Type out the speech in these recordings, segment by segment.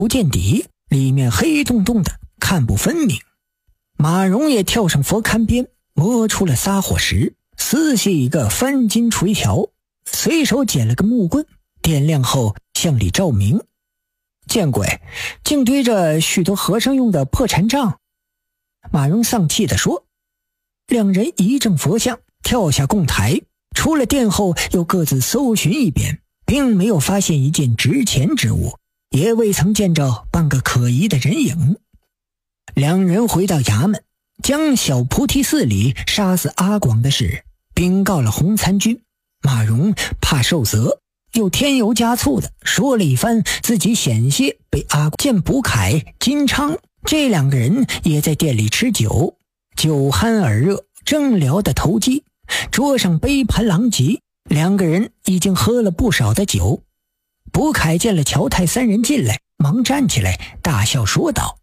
不见底，里面黑洞洞的，看不分明。马蓉也跳上佛龛边，摸出了撒火石，撕细一个翻金垂条，随手捡了个木棍，点亮后向里照明。见鬼，竟堆着许多和尚用的破禅杖。马蓉丧气地说。两人一正佛像，跳下供台，出了殿后又各自搜寻一遍，并没有发现一件值钱之物，也未曾见着半个可疑的人影。两人回到衙门，将小菩提寺里杀死阿广的事禀告了洪参军。马蓉怕受责，又添油加醋的说了一番自己险些被阿广见卜凯、金昌这两个人也在店里吃酒，酒酣耳热，正聊得投机，桌上杯盘狼藉，两个人已经喝了不少的酒。卜凯见了乔太三人进来，忙站起来大笑说道：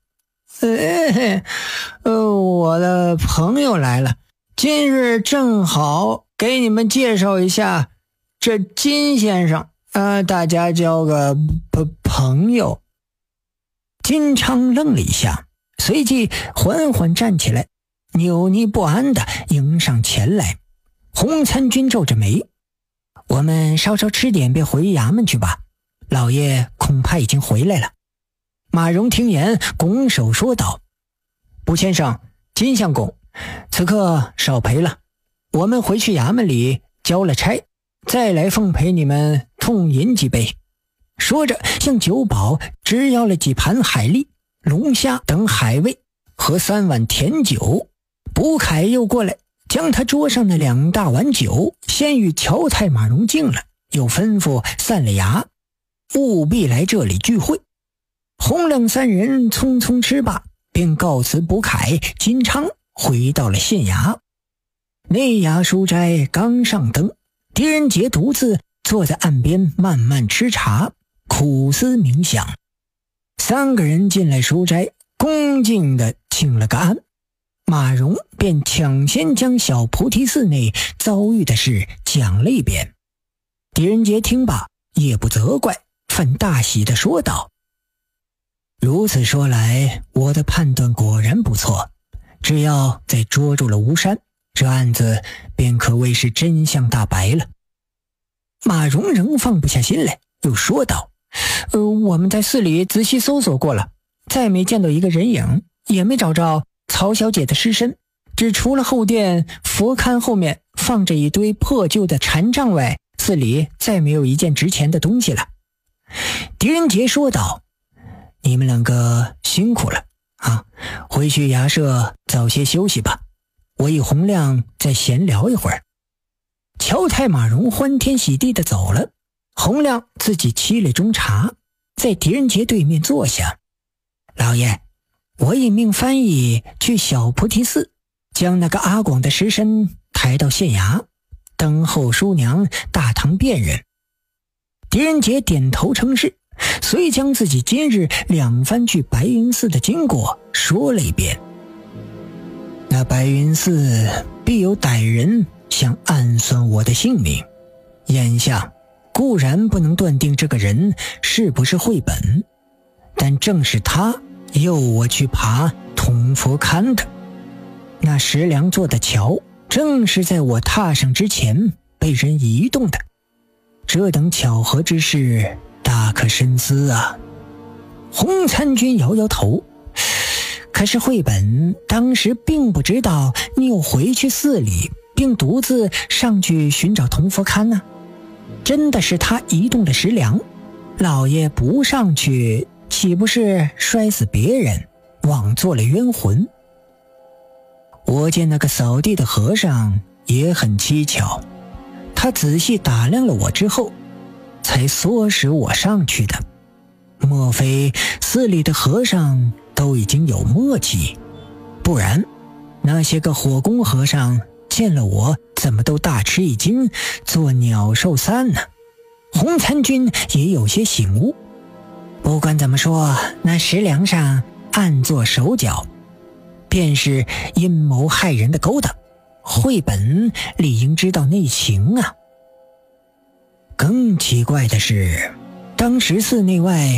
我的朋友来了，今日正好给你们介绍一下这金先生，大家交个朋友。金昌愣了一下，随即缓缓站起来，扭捏不安地迎上前来。洪参军皱着眉：我们稍稍吃点便回衙门去吧，老爷恐怕已经回来了。马蓉听言，拱手说道：卜先生、金相公，此刻少陪了，我们回去衙门里交了差，再来奉陪你们痛饮几杯。说着向酒保只要了几盘海蛎、龙虾等海味和3碗甜酒。卜凯又过来将他桌上的2大碗酒先与乔太、马蓉敬了，又吩咐散了衙，务必来这里聚会。洪亮3人匆匆吃罢，便告辞卜凯、金昌，回到了县衙。内衙书斋刚上灯，狄仁杰独自坐在岸边慢慢吃茶，苦思冥想。3个人进来书斋，恭敬地请了个安。马蓉便抢先将小菩提寺内遭遇的事讲了一遍。狄仁杰听罢也不责怪，反大喜地说道：如此说来，我的判断果然不错，只要再捉住了吴山，这案子便可谓是真相大白了。马蓉仍放不下心来，又说道：我们在寺里仔细搜索过了，再没见到一个人影，也没找着曹小姐的尸身，只除了后殿佛龛后面放着一堆破旧的禅杖外，寺里再没有一件值钱的东西了。狄仁杰说道：你们2个辛苦了啊，回去衙舍早些休息吧，我与洪亮再闲聊一会儿。乔太、马蓉欢天喜地地走了，洪亮自己沏了盅茶，在狄仁杰对面坐下。老爷，我已命翻译去小菩提寺，将那个阿广的尸身抬到县衙，等候叔娘大堂辨认。狄仁杰点头称是，遂将自己今日2番去白云寺的经过说了一遍。那白云寺必有歹人想暗算我的性命，眼下固然不能断定这个人是不是绘本，但正是他诱我去爬铜佛龛的。那石梁做的桥正是在我踏上之前被人移动的，这等巧合之事大可深思啊。洪参军摇摇头：可是绘本当时并不知道你有回去寺里，并独自上去寻找铜佛龛呢。真的是他移动了石梁，老爷不上去，岂不是摔死别人，枉做了冤魂？我见那个扫地的和尚也很蹊跷，他仔细打量了我之后，才唆使我上去的。莫非寺里的和尚都已经有默契？不然那些个火工和尚见了我怎么都大吃一惊，做鸟兽散呢？洪参军也有些醒悟。不管怎么说，那石梁上暗做手脚，便是阴谋害人的勾当，绘本理应知道内情啊。更奇怪的是，当时寺内外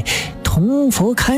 同佛龛